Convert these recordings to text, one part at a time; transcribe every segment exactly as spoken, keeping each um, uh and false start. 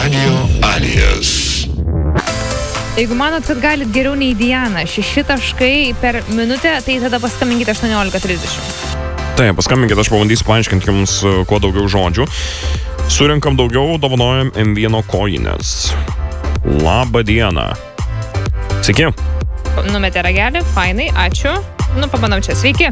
Radio Alijas. Jeigu manot, kad galit geriau nei Diana, šeši taškai per minutę, tai tada paskambinkite aštuoniolika trisdešimt. Taip, paskambinkite, aš pabandysiu paaiškinti jums kuo daugiau žodžių. Surinkam daugiau, dovanojam M vieno kojines. Labą dieną. Sveiki. Numetė ragelį, fainai, ačiū. Nu, pabandom čia, sveiki.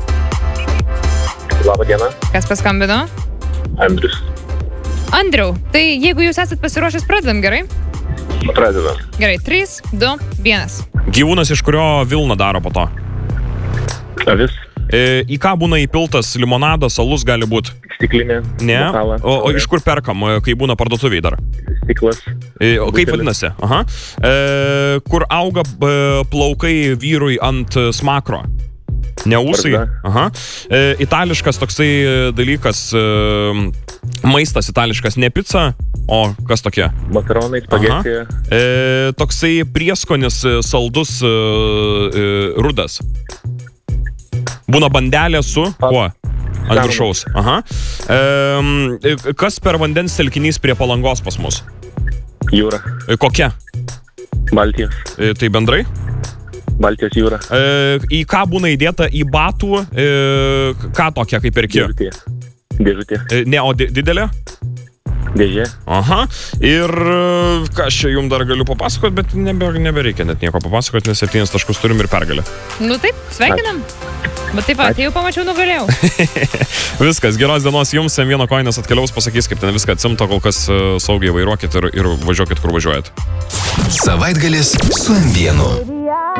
Labą dieną. Kas paskambino? Andrius. Andriau, tai jeigu jūs esat pasiruošęs, pradedam, gerai? Pradedam. Gerai, trys, du, vienas. Gyvūnas, iš kurio vilną daro po to? Avis. E, į ką būna įpiltas limonadas, alus gali būti? Stiklinė. Ne? Bokalą, o, o iš kur perkam, kai būna parduotuviai dar? Stiklas. E, o kaip Butelis. vadinasi? Aha. E, kur auga e, plaukai vyrui ant smakro? Ne ūsai? Barzda. Aha. E, itališkas toksai dalykas, e, maistas itališkas, ne pica, o kas tokie? Makaronai, spagetį. E, toksai prieskonis saldus e, e, rudas. Būna bandelė su kuo? Ant viršaus. Aha. E, kas per vandens telkinys prie Palangos pas mus? Jūra. E, kokia? Baltijos. E, tai bendrai? Baltijos jūra. E, į ką būna įdėta į batų, e, ką tokia kaip perki? Dėžutė. Dėžutė. E, ne, o di- didelė? Dėžė. Aha. Ir e, ką aš čia jums dar galiu papasakoti, bet nebe, nebereikia net nieko papasakoti, nes septynis taškus turim ir pergalę. Nu taip, sveikinam. Bet taip, atėjau, pamačiau, nugalėjau. Viskas, geros dienos jums, M vieno kojinės atkeliaus, pasakys, kaip ten viską atsimto, kol kas e, saugiai vairuokit ir, ir važiuokit, kur važiuojat. Savaitgalis su M vienu.